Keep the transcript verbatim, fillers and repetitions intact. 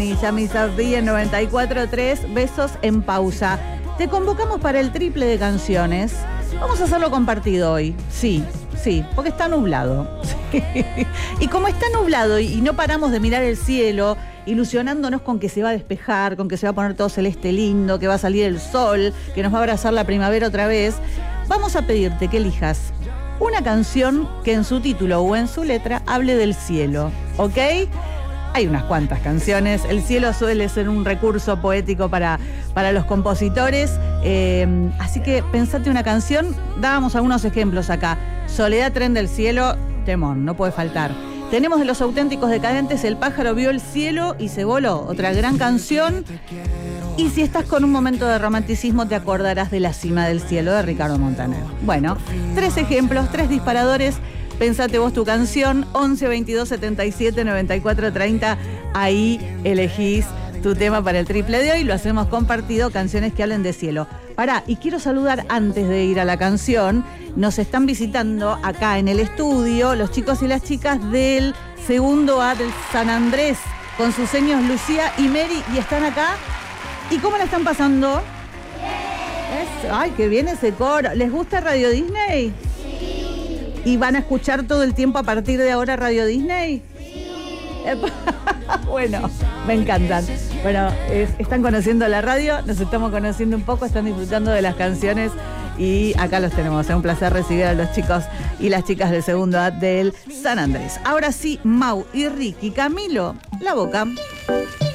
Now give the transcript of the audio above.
Y Yami Sabri en noventa y cuatro punto tres, besos en pausa. Te convocamos para el triple de canciones. Vamos a hacerlo compartido hoy. Sí, sí, porque está nublado. Sí. Y como está nublado y, y no paramos de mirar el cielo, ilusionándonos con que se va a despejar, con que se va a poner todo celeste lindo, que va a salir el sol, que nos va a abrazar la primavera otra vez, vamos a pedirte que elijas una canción que en su título o en su letra hable del cielo, ¿ok? Hay unas cuantas canciones. El cielo suele ser un recurso poético para, para los compositores. Eh, así que pensate una canción. Dábamos algunos ejemplos acá. Soledad, Tren del Cielo, temón, no puede faltar. Tenemos de Los Auténticos Decadentes, El pájaro vio el cielo y se voló. Otra gran canción. Y si estás con un momento de romanticismo, te acordarás de La cima del cielo, de Ricardo Montaner. Bueno, tres ejemplos, tres disparadores. Pensate vos tu canción, once, veintidós, setenta y siete, noventa y cuatro, treinta. Ahí elegís tu tema para el triple de hoy. Lo hacemos compartido, canciones que hablen de cielo. Pará, y quiero saludar antes de ir a la canción. Nos están visitando acá en el estudio los chicos y las chicas del segundo A del San Andrés, con sus seños Lucía y Mary, y están acá. ¿Y cómo la están pasando? Es, ay, qué bien ese coro. ¿Les gusta Radio Disney? ¿Y van a escuchar todo el tiempo a partir de ahora Radio Disney? Sí. Bueno, me encantan. Bueno, es, están conociendo la radio, nos estamos conociendo un poco, están disfrutando de las canciones y acá los tenemos. Es un placer recibir a los chicos y las chicas del segundo A del San Andrés. Ahora sí, Mau y Ricky, Camilo, la boca.